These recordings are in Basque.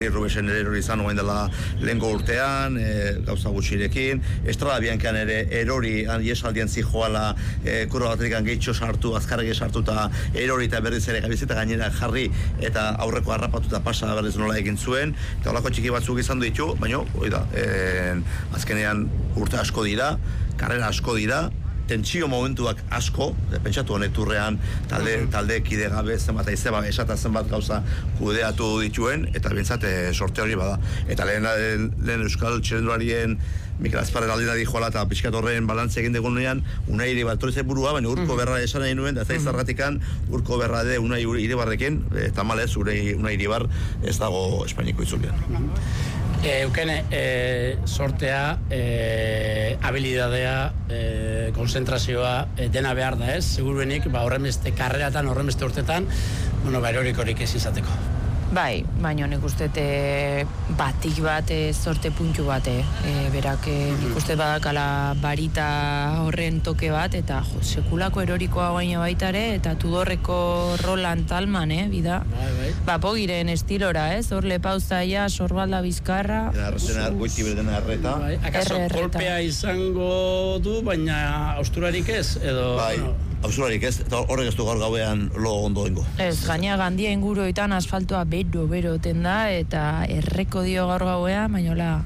Rubesen ere erori izan oain dela lehengo urtean, gauza gutxirekin, Estrada Biancan ere erori iesaldien zijoala kurra baterikan gehitxo sartu, azkarrege sartu eta erori eta berriz ere gabizita gainera jarri eta aurreko harrapatu eta pasa berriz nola egin zuen, eta olako txiki batzuk izan ditu, baina, oida, azkenean urte asko dira, karrera asko dira, tentsio momentuak asko, pentsatu honek turrean talde kide gabe zenbat aizeba esata zenbat gauza kudeatu dituen, eta bintzat sorte hori bada. Eta lehen Euskal Txirrendularien Mikel Azparren aldina dijoala eta pixkat horren balantze egin degunean, Unai Iribar torrize burua, baina Urko Berra esan nahi nuen, da ez zarratikan Urko Berra de Unai Iribarrekin, eta malez, Unai Iribar ez dago Espainiko itzulian. Eukene, sortea, habilidadea, konzentrazioa dena behar da ez, seguruenik, horrenbeste karreratan, horrenbeste urtetan, erorikorik ez izateko. Bai, baina nik uste batik bat sorte puntu bat, berak nik uste badakala barita horren toke bat, eta sekulako erorikoa baina baita ere, eta Tudorreko Roland Talman, bida. Ba, Pogiren estilora, hor lepauzaia, sorbalda bizkarra. Dena goiti berdena erreta. Akaso kolpea izango du, baina austurarik ez, edo... Bai. Auzularik ez, eta horrek ez du gaur gauean lo ondo ingo. Ez, gaina gandia inguruetan asfaltoa bero da, eta erreko dio gaur gauean, baina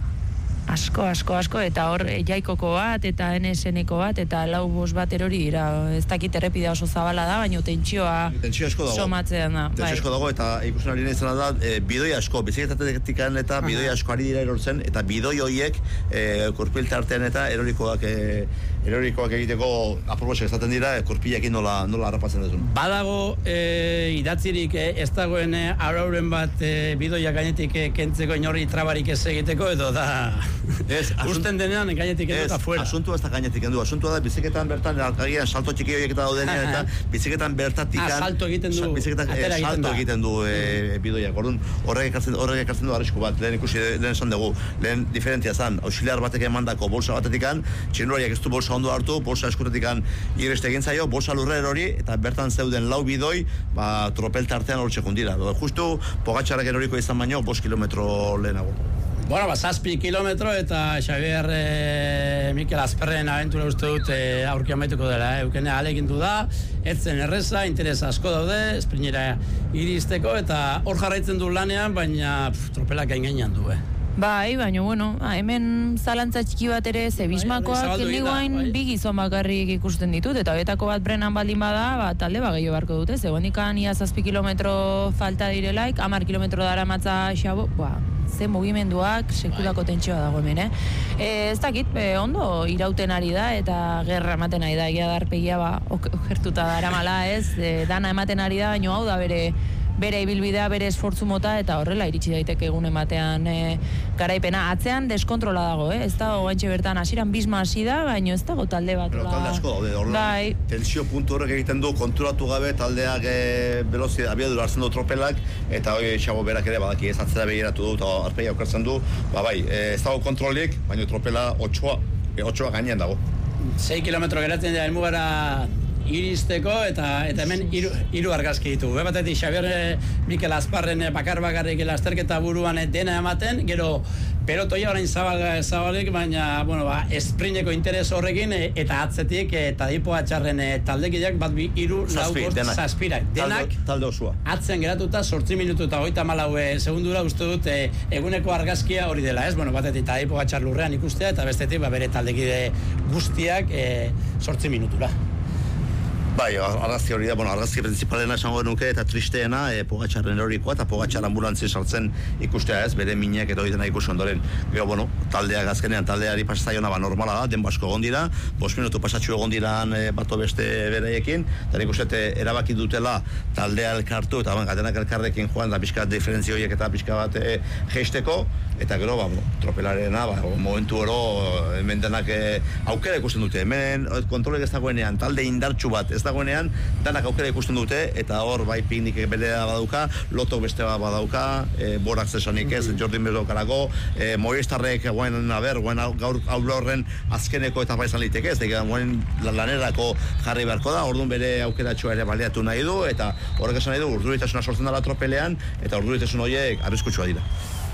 asko, eta hor jaikoko bat, eta NSN-eko bat, eta lau bost bat erori dira. Ez dakit errepidea oso zabala da, baina tentsioa somatzean da. Tentsio asko dago, eta ikusten ari nahi da, bidoi asko, bizikletatekan eta bidoi asko ari dira erortzen, eta bidoi horiek kurpilta artean eta erorikoak egiteko aprobotxak ezaten dira, kurpilekin nola harrapatzen duzun. Badago idatzirik ez dagoen arauren bat bidoia gainetik kentzeko inorri trabarik ez egiteko, edo da... Usten denean gainetik edo eta fuera. Asuntua ez da gainetik edo, asuntua da biziketan bertan, agian salto txiki horiek eta daudenean, eta biziketan bertatikan... salto egiten du, salto egiten du bidoiak, orduan horrek ekartzen du arrisku bat, lehen esan dugu, lehen diferentzia zan, auxiliar batek emandako bolsa batetikan, txirrendulariak ez du bolsa ondo hartu, bolsa eskutetikan ireste egin zaio, bolsa lurrer hori, eta bertan zeuden lau bidoi, tropel tartean hor txekun dira. Justu, Pogatxarrak eroriko izan baino, 5 kilometro lehenago. Bueno, 7 kilometro eta Xavier Mikel Azperren abentura uste dut aurki amaituko dela. Eukene alegindu da, etzen erreza, interes asko daude, esprinera iristeko, eta hor jarraitzen du lanean, baina tropelak gainean du, Bai, baina, hemen zalantza txiki bat ere, Bismakoak eliguain bi gizon bakarrik ikusten ditut, eta betako bat Brennan baldin bada, talde gehiago barko dute, zegoenikan ia 7 kilometro falta direlaik, 10 kilometro dara matza xabo, ze mugimenduak sekulako tentsioa dago hemen, ez dakit, ondo irauten ari da, eta gerra ematen ari da, egia darpegia okertuta dara mala, dana ematen ari da, baina hau da bere ibilbidea, bere esfortzu mota, eta horrela iritsi daiteke egun ematean garaipena. Atzean deskontrola dago, ez da, oaintxe bertan hasiran Bisma hasi da, baina ez dago talde bat. Pero talde asko daude, horrela, tensio puntu horrek egiten du, kontrolatu gabe taldeak velozia, abiadura hartzen du tropelak, eta hori xabo berak ere badaki ez atzera begiratu du, eta arpegia aukertzen du, ez dago kontrolik, baina tropela 8 gainean dago. 6 kilometro geratzen da helmugara iristeko, eta hemen hiru argazki ditugu. Batetik Xavier Mikel Azparren bakar-bakarrik lasterketa buruan dena ematen, gero pelotoia orain zabalik, baina, esprineko interes horrekin, eta atzetik Tadej Pogačarren taldekideak bat bi hiru lau bost zazpirak. Denak talde osua. Atzen geratuta 8 minutu eta 34 segundura uste dut eguneko argazkia hori dela, ez? Batetik Tadej Pogačar lurrean ikustea, eta bestetik bere taldekide guztiak 8 minutura. Bai, argazki hori da, argazki principalena esango nuke eta tristeena Pogačarren erorikoa eta Pogačar ambulantzia sartzen ikustea ez, bere minak eta hori dena ikusi ondoren. Gero, taldeak azkenean, taldeari pasazaiona normala da, denbo asko egon dira, 5 minutu pasatxu egon diran bato beste bereiekin, eta nik uste erabaki dutela taldea elkartu eta gatenak elkarrekin joan da pixka diferentzia horiek eta pixka bat jeisteko, eta gero, tropelarena, momentu oro, hemen denak aukera ikusten dute, hemen kontrolek ez dagoenean, talde indartsu bat ez dagoenean, danak aukera ikusten dute, eta hor, piknik berea badauka, lotok beste badauka, borak zesanik ez, Jordi Medokarako, Movistarrek, gaur horren azkeneko etapa izan liteke ez, guen lanerako jarri beharko da, orduan bere aukeratxoa ere baliatu nahi du, eta horrek esan nahi du, urduritasuna sortzen dela tropelean, eta urduritasun horiek arriskutsua dira.